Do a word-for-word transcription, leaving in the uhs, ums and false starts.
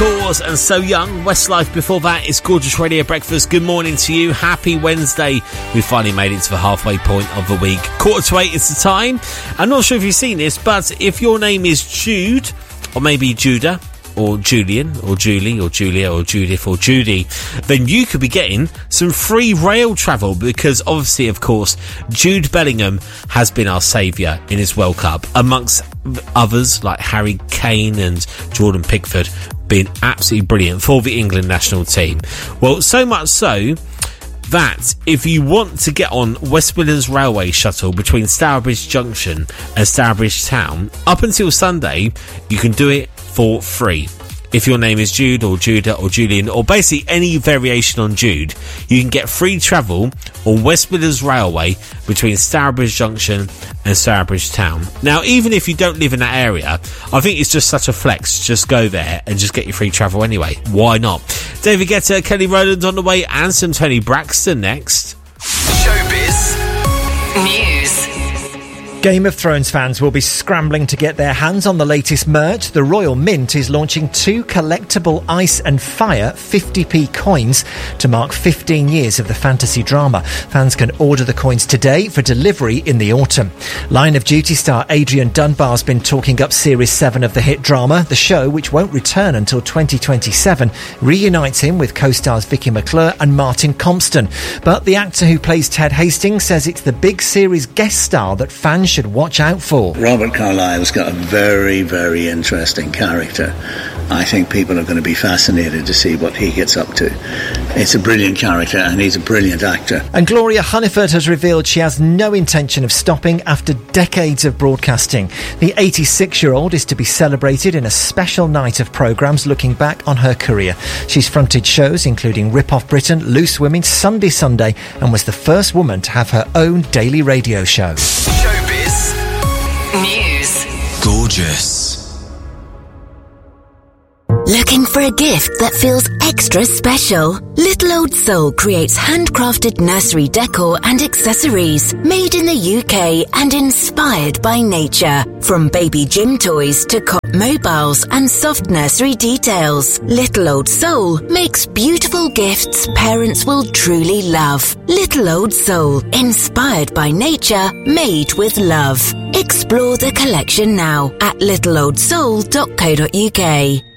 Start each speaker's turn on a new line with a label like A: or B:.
A: Cause and So Young. Westlife before that. It's Gorgeous Radio Breakfast. Good morning to you. Happy Wednesday. We finally made it to the halfway point of the week. Quarter to eight is the time. I'm not sure if you've seen this, but if your name is Jude, or maybe Judah, or Julian, or Julie, or Julia, or Judith, or Judy, then you could be getting some free rail travel because obviously, of course, Jude Bellingham has been our saviour in his World Cup, amongst others like Harry Kane and Jordan Pickford, being absolutely brilliant for the England national team. Well, so much so that if you want to get on West Midlands Railway shuttle between Stourbridge Junction and Stourbridge Town, up until Sunday, you can do it for free. If your name is Jude or Judah or Julian or basically any variation on Jude, you can get free travel on West Midlands Railway between Stourbridge Junction and Stourbridge Town. Now, even if you don't live in that area, I think it's just such a flex. Just go there and just get your free travel anyway. Why not? David Guetta, Kelly Rowland on the way, and some Tony Braxton next.
B: Showbiz News.
C: Game of Thrones fans will be scrambling to get their hands on the latest merch. The Royal Mint is launching two collectible Ice and Fire fifty p coins to mark fifteen years of the fantasy drama. Fans can order the coins today for delivery in the autumn. Line of Duty star Adrian Dunbar's been talking up Series seven of the hit drama. The show, which won't return until twenty twenty-seven, reunites him with co-stars Vicky McClure and Martin Compston. But the actor who plays Ted Hastings says it's the big series guest star that fans should watch out for.
D: Robert Carlyle's got a very, very interesting character. I think people are going to be fascinated to see what he gets up to. It's a brilliant character and he's a brilliant actor.
C: And Gloria Hunniford has revealed she has no intention of stopping after decades of broadcasting. The eighty-six-year-old is to be celebrated in a special night of programmes looking back on her career. She's fronted shows including Rip Off Britain, Loose Women, Sunday Sunday, and was the first woman to have her own daily radio show.
B: Showbiz News.
E: Gorgeous.
F: Looking for a gift that feels extra special? Little Old Soul creates handcrafted nursery decor and accessories made in the U K and inspired by nature. From baby gym toys to cot mobiles and soft nursery details, Little Old Soul makes beautiful gifts parents will truly love. Little Old Soul, inspired by nature, made with love. Explore the collection now at little old soul dot co dot uk.